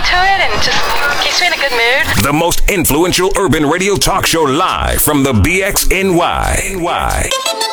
to it and just keeps me in a good mood. The most influential urban radio talk show live from the BXNY.